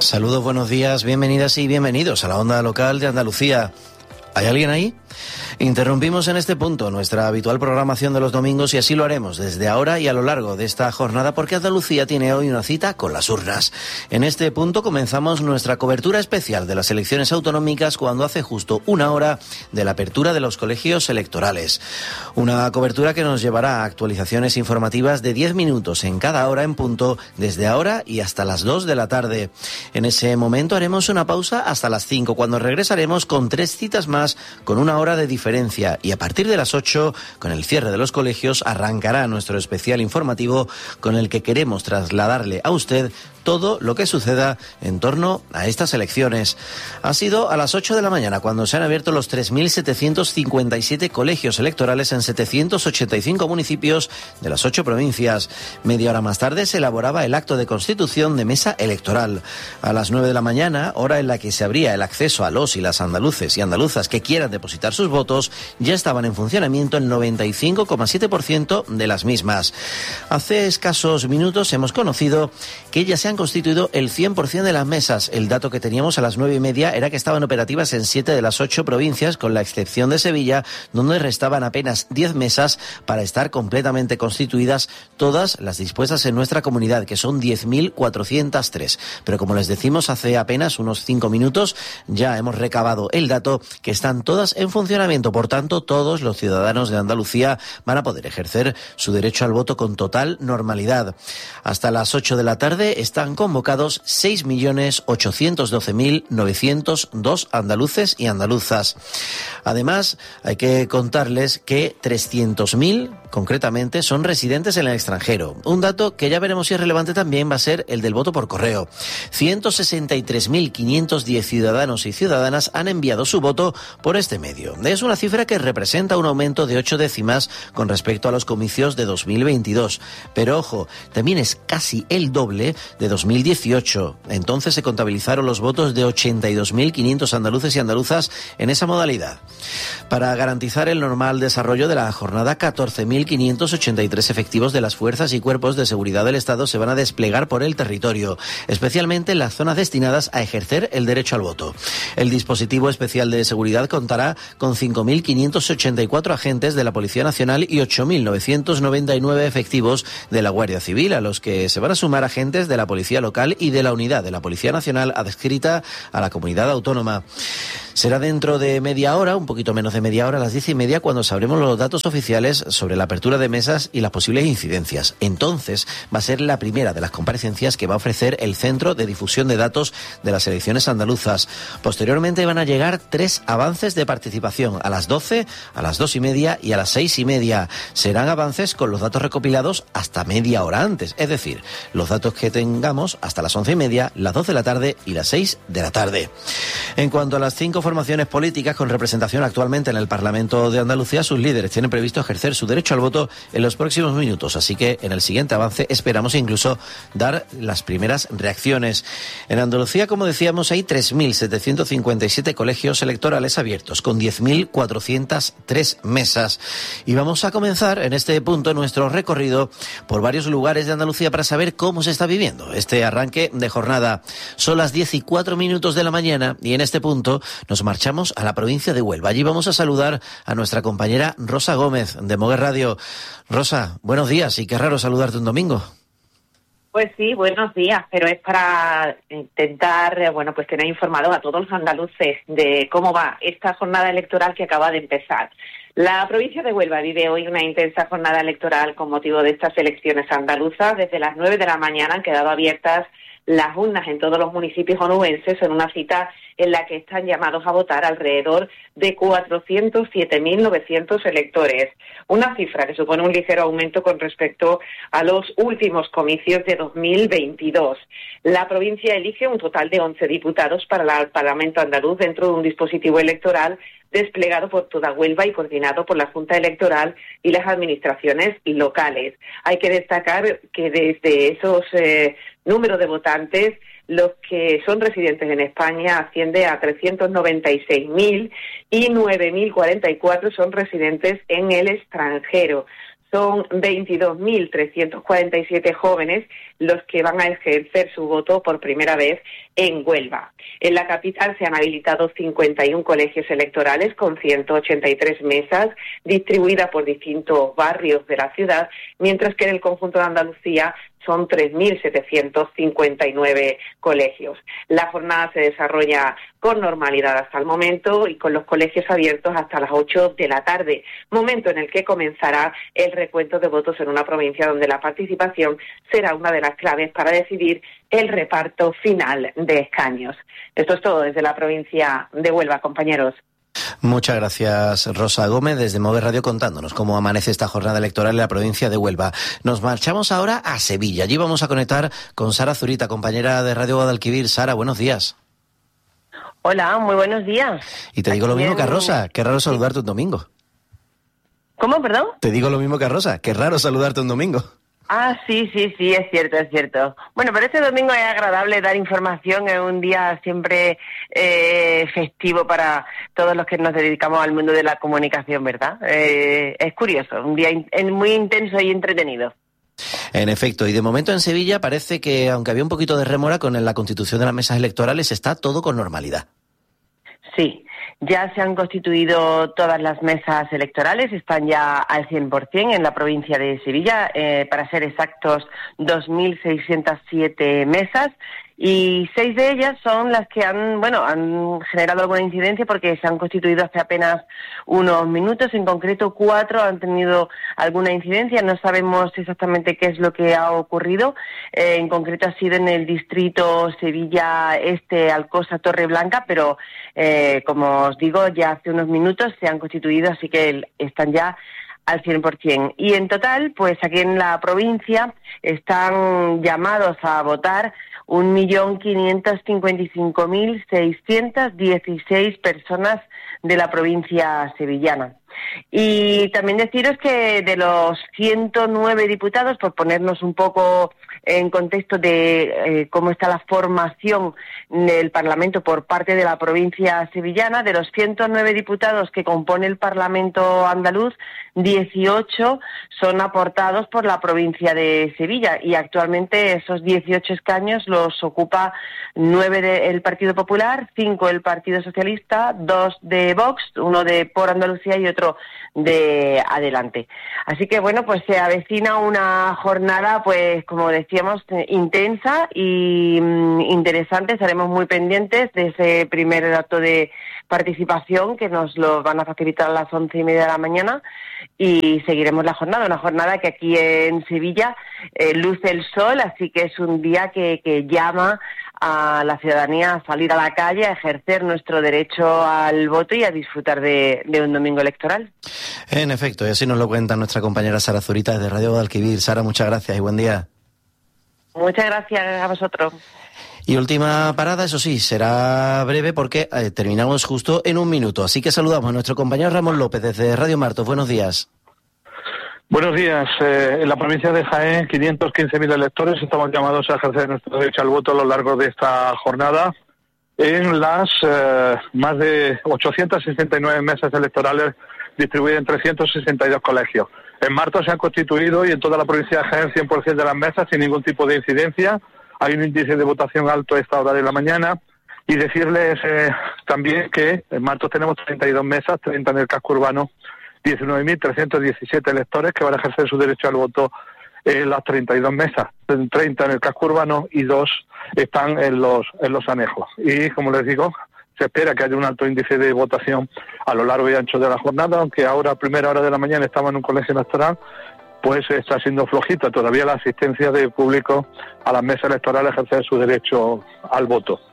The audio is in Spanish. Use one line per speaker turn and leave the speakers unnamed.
Saludos, buenos días, bienvenidas y bienvenidos a la onda local de Andalucía. ¿Hay alguien ahí? Interrumpimos en este punto nuestra habitual programación de los domingos y así lo haremos desde ahora y a lo largo de esta jornada porque Andalucía tiene hoy una cita con las urnas. En este punto comenzamos nuestra cobertura especial de las elecciones autonómicas cuando hace justo una hora de la apertura de los colegios electorales. Una cobertura que nos llevará a actualizaciones informativas de 10 minutos en cada hora en punto desde ahora y hasta las 2 de la tarde. En ese momento haremos una pausa hasta las 5 cuando regresaremos con 3 citas más con una hora de diferencia y a partir de las 8, con el cierre de los colegios, arrancará nuestro especial informativo con el que queremos trasladarle a usted todo lo que suceda en torno a estas elecciones. Ha sido a las 8 de la mañana cuando se han abierto los 3.757 colegios electorales en 785 municipios de las 8 provincias. Media hora más tarde se elaboraba el acto de constitución de mesa electoral. A las 9 de la mañana, hora en la que se abría el acceso a los y las andaluces y andaluzas que quieran depositar sus votos, ya estaban en funcionamiento el 95,7% de las mismas. Hace escasos minutos hemos conocido que ya se han constituido el 100% de las mesas. El dato que teníamos a las 9:30 era que estaban operativas en 7 de las 8 provincias, con la excepción de Sevilla, donde restaban apenas 10 mesas para estar completamente constituidas todas las dispuestas en nuestra comunidad, que son 10.403. Pero como les decimos hace apenas unos 5 minutos, ya hemos recabado el dato que están todas en funcionamiento. Por tanto, todos los ciudadanos de Andalucía van a poder ejercer su derecho al voto con total normalidad. Hasta las 8 de la tarde están convocados 6.812.902 andaluces y andaluzas. Además, hay que contarles que 300.000 concretamente son residentes en el extranjero. Un dato que ya veremos si es relevante también va a ser el del voto por correo. 163.510 ciudadanos y ciudadanas han enviado su voto por este medio. Es una cifra que representa un aumento de 8 décimas con respecto a los comicios de 2022. Pero ojo, también es casi el doble de 2018. Entonces se contabilizaron los votos de 82.500 andaluces y andaluzas en esa modalidad. Para garantizar el normal desarrollo de la jornada, 14.583 efectivos de las fuerzas y cuerpos de seguridad del Estado se van a desplegar por el territorio, especialmente en las zonas destinadas a ejercer el derecho al voto. El dispositivo especial de seguridad contará con 5.584 agentes de la Policía Nacional y 8.999 efectivos de la Guardia Civil, a los que se van a sumar agentes de la Policía Local y de la Unidad de la Policía Nacional adscrita a la comunidad autónoma. Será dentro de media hora, un poquito menos de media hora, a las 10:30, cuando sabremos los datos oficiales sobre la apertura de mesas y las posibles incidencias. Entonces va a ser la primera de las comparecencias que va a ofrecer el Centro de Difusión de Datos de las Elecciones Andaluzas. Posteriormente van a llegar 3 avances de participación, a las 12, a las 2:30 y a las 6:30. Serán avances con los datos recopilados hasta media hora antes, es decir, los datos que tengamos hasta las 11:30, las 2 de la tarde y las 6 de la tarde. En cuanto a las 5 formaciones políticas con representación actualmente en el Parlamento de Andalucía, sus líderes tienen previsto ejercer su derecho al voto en los próximos minutos, así que en el siguiente avance esperamos incluso dar las primeras reacciones. En Andalucía, como decíamos, hay 3.757 colegios electorales abiertos, con 10.403 mesas. Y vamos a comenzar en este punto nuestro recorrido por varios lugares de Andalucía para saber cómo se está viviendo este arranque de jornada. Son las 10:04 de la mañana y en este punto nos marchamos a la provincia de Huelva. Allí vamos a saludar a nuestra compañera Rosa Gómez de Moguer Radio. Rosa, buenos días y qué raro saludarte un domingo.
Pues sí, buenos días, pero es para intentar, pues tener informados a todos los andaluces de cómo va esta jornada electoral que acaba de empezar. La provincia de Huelva vive hoy una intensa jornada electoral con motivo de estas elecciones andaluzas. Desde las 9 de la mañana han quedado abiertas las urnas en todos los municipios onubenses en una cita en la que están llamados a votar alrededor de 407.900 electores, una cifra que supone un ligero aumento con respecto a los últimos comicios de 2022. La provincia elige un total de 11 diputados para el Parlamento andaluz dentro de un dispositivo electoral desplegado por toda Huelva y coordinado por la Junta Electoral y las administraciones locales. Hay que destacar que desde esos números de votantes, los que son residentes en España asciende a 396.000 y 9.044 son residentes en el extranjero. Son 22.347 jóvenes los que van a ejercer su voto por primera vez en Huelva. En la capital se han habilitado 51 colegios electorales con 183 mesas distribuidas por distintos barrios de la ciudad, mientras que en el conjunto de Andalucía son 3.759 colegios. La jornada se desarrolla con normalidad hasta el momento y con los colegios abiertos hasta las 8 de la tarde, momento en el que comenzará el recuento de votos en una provincia donde la participación será una de las claves para decidir el reparto final de escaños. Esto es todo desde la provincia de Huelva, compañeros.
Muchas gracias, Rosa Gómez, desde Move Radio, contándonos cómo amanece esta jornada electoral en la provincia de Huelva. Nos marchamos ahora a Sevilla. Allí vamos a conectar con Sara Zurita, compañera de Radio Guadalquivir. Sara, buenos días.
Hola, muy buenos días.
Y te digo lo mismo que a Rosa, qué raro saludarte un domingo.
¿Cómo, perdón?
Te digo lo mismo que a Rosa, qué raro saludarte un domingo.
Ah, sí, es cierto. Bueno, pero este domingo es agradable dar información, es un día siempre festivo para todos los que nos dedicamos al mundo de la comunicación, ¿verdad? Es curioso, un día muy intenso y entretenido.
En efecto, y de momento en Sevilla parece que, aunque había un poquito de rémora con la constitución de las mesas electorales, está todo con normalidad.
Sí. Ya se han constituido todas las mesas electorales, están ya al 100% en la provincia de Sevilla, para ser exactos 2.607 mesas, y 6 de ellas son las que han generado alguna incidencia porque se han constituido hace apenas unos minutos. En concreto 4 han tenido alguna incidencia, no sabemos exactamente qué es lo que ha ocurrido. En concreto ha sido en el distrito Sevilla Este, Alcosa, Torreblanca, pero como os digo, ya hace unos minutos se han constituido, así que están ya al 100%. Y en total, pues aquí en la provincia están llamados a votar 1.555.616 personas de la provincia sevillana. Y también deciros que de los 109 diputados, por ponernos un poco en contexto de cómo está la formación del Parlamento por parte de la provincia sevillana, de los 109 diputados que compone el Parlamento andaluz, 18 son aportados por la provincia de Sevilla, y actualmente esos 18 escaños los ocupa 9 del Partido Popular, 5 del Partido Socialista, 2 de Vox, 1 de Por Andalucía y otro de Adelante. Así que bueno, pues se avecina una jornada, pues como decíamos, intensa y interesante. Estaremos muy pendientes de ese primer dato de participación que nos lo van a facilitar a las 11:30 de la mañana, y seguiremos la jornada, una jornada que aquí en Sevilla luce el sol, así que es un día que llama a la ciudadanía a salir a la calle, a ejercer nuestro derecho al voto y a disfrutar de un domingo electoral.
En efecto, y así nos lo cuenta nuestra compañera Sara Zurita desde Radio Guadalquivir. Sara, muchas gracias y buen día.
Muchas gracias a vosotros.
Y última parada, eso sí, será breve porque terminamos justo en un minuto. Así que saludamos a nuestro compañero Ramón López desde Radio Martos. Buenos días.
Buenos días. En la provincia de Jaén, 515.000 electores estamos llamados a ejercer nuestro derecho al voto a lo largo de esta jornada en las más de 869 mesas electorales distribuidas en 362 colegios. En Martos se han constituido, y en toda la provincia de Jaén, 100% de las mesas sin ningún tipo de incidencia. Hay un índice de votación alto a esta hora de la mañana. Y decirles también que en Martos tenemos 32 mesas, 30 en el casco urbano, 19.317 electores que van a ejercer su derecho al voto en las 32 mesas, 30 en el casco urbano y 2 están en los anejos. Y como les digo, se espera que haya un alto índice de votación a lo largo y ancho de la jornada, aunque ahora a primera hora de la mañana estamos en un colegio electoral, pues está siendo flojita todavía la asistencia de público a las mesas electorales a ejercer su derecho al voto.